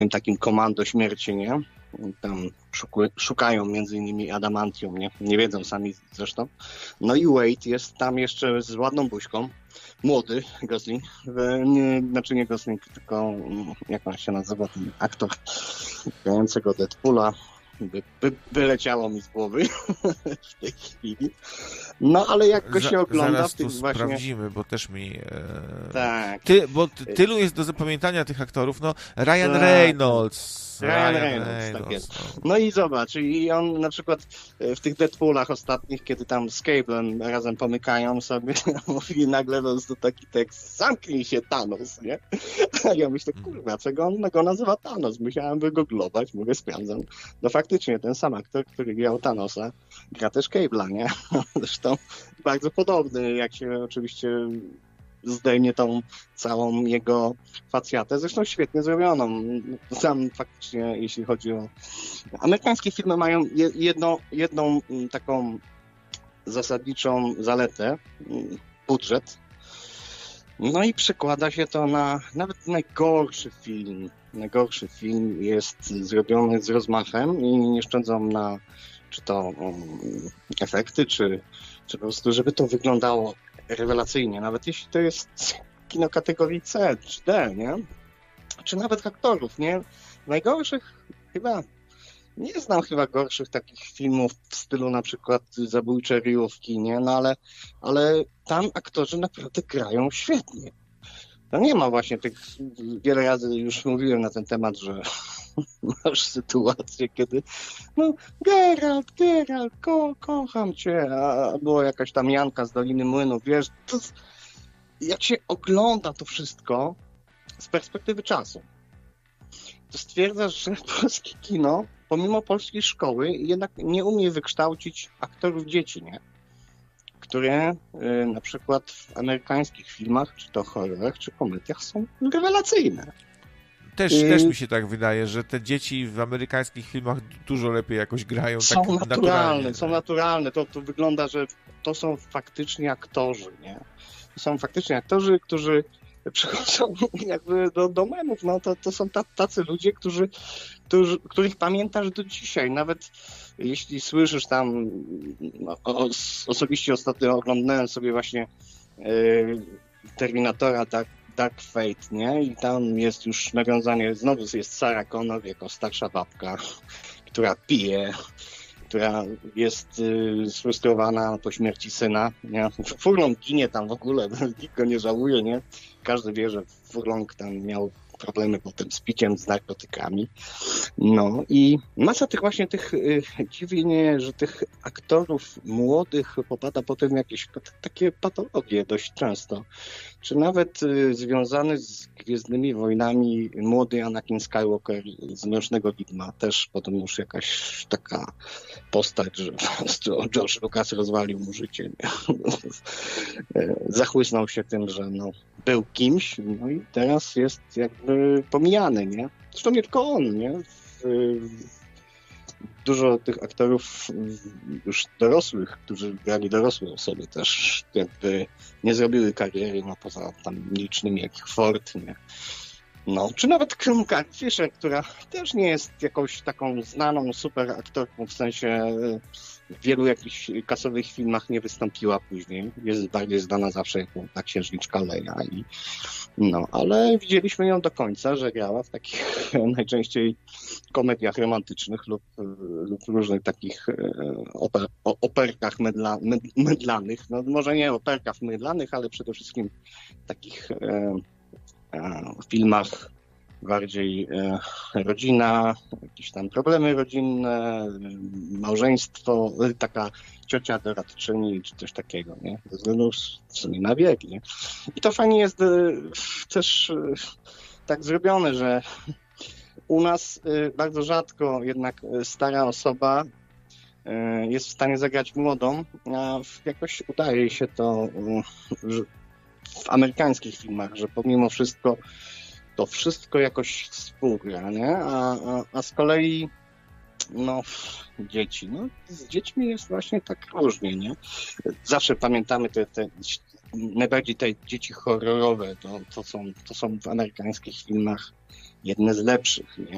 tym takim komando śmierci, nie? Tam szukają między innymi adamantium, nie? Nie wiedzą sami zresztą. No i Wade jest tam jeszcze z ładną buźką. Młody Gosling. Znaczy nie Gosling, tylko jak on się nazywa, ten aktor grającego Deadpoola. Wyleciało mi z głowy w tej chwili. No ale jak go się ogląda zaraz w tych tu właśnie... sprawdzimy, bo też mi... Tak. Tylu jest do zapamiętania tych aktorów, no Ryan Tak. Reynolds, Tak jest. No i zobacz, i on na przykład w tych Deadpoolach ostatnich, kiedy tam z Cable'em razem pomykają sobie, mówi nagle to taki tekst, zamknij się Thanos, nie? A ja myślę, kurwa, czego on go nazywa Thanos? Musiałem wygooglować, mówię, sprawdzam. No faktycznie ten sam aktor, który grał Thanosa, gra też Cable'a, nie? Zresztą bardzo podobny, jak się oczywiście zdejmie tą całą jego facjatę, zresztą świetnie zrobioną. Sam faktycznie, jeśli chodzi o... Amerykańskie filmy mają jedną taką zasadniczą zaletę, budżet, no i przekłada się to na nawet najgorszy film. Najgorszy film jest zrobiony z rozmachem i nie szczędzą na czy to efekty, czy po prostu, żeby to wyglądało rewelacyjnie, nawet jeśli to jest kino kategorii C czy D, nie? Czy nawet aktorów, nie? Najgorszych nie znam gorszych takich filmów w stylu na przykład Zabójcze ryjówki, nie? No ale tam aktorzy naprawdę grają świetnie. To nie ma właśnie tych, wiele razy już mówiłem na ten temat, że masz sytuację, kiedy no Geralt, kocham cię, a była jakaś tam Janka z Doliny Młynów, wiesz, jak się ogląda to wszystko z perspektywy czasu, to stwierdzasz, że polskie kino, pomimo polskiej szkoły, jednak nie umie wykształcić aktorów dzieci, nie? Które na przykład w amerykańskich filmach, czy to horrorach, czy komediach są rewelacyjne. Też mi się tak wydaje, że te dzieci w amerykańskich filmach dużo lepiej jakoś grają. Są tak naturalne, są naturalne. To wygląda, że to są faktycznie aktorzy, nie? To są faktycznie aktorzy, którzy przychodzą jakby do domenów. No to są tacy ludzie, których pamiętasz do dzisiaj. Nawet jeśli słyszysz tam, no, osobiście ostatnio oglądałem sobie właśnie Terminatora, Dark Fate, nie? I tam jest już nawiązanie, znowu jest Sarah Connor jako starsza babka, która pije, która jest sfrustrowana po śmierci syna, nie? Furlong ginie tam w ogóle, nikt go nie żałuje, nie? Każdy wie, że Furlong tam miał problemy potem z piciem, z narkotykami. No i masa dziwi mnie, że tych aktorów młodych popada potem w jakieś takie patologie dość często. Czy nawet związany z Gwiezdnymi Wojnami młody Anakin Skywalker z Mrocznego Widma, też potem już jakaś taka postać, że George Lucas rozwalił mu życie. Nie? Zachłysnął się tym, że no, był kimś, no i teraz jest jakby pomijany, nie? Zresztą nie tylko on, nie? Dużo tych aktorów już dorosłych, którzy grali dorosłe osoby też jakby nie zrobiły kariery, no poza tam licznymi jak Ford, nie? No, czy nawet Carrie Fisher, która też nie jest jakąś taką znaną super aktorką, w sensie w wielu jakichś kasowych filmach nie wystąpiła później. Jest bardziej znana zawsze jako ta księżniczka Leia. No, ale widzieliśmy ją do końca, że grała w takich najczęściej komediach romantycznych lub różnych takich operkach mydlanych. No, może nie operkach mydlanych, ale przede wszystkim takich filmach bardziej rodzina, jakieś tam problemy rodzinne, małżeństwo, taka ciocia doradczyni czy coś takiego, nie? Ze względu w sumie na wiek, nie? I to fajnie jest też tak zrobione, że u nas bardzo rzadko stara osoba jest w stanie zagrać młodą, a jakoś udaje się to w amerykańskich filmach, że pomimo wszystko to wszystko jakoś współgra, nie? A z kolei no dzieci, no z dziećmi jest właśnie tak różnie, nie? Zawsze pamiętamy te najbardziej te dzieci horrorowe, to są w amerykańskich filmach jedne z lepszych, nie?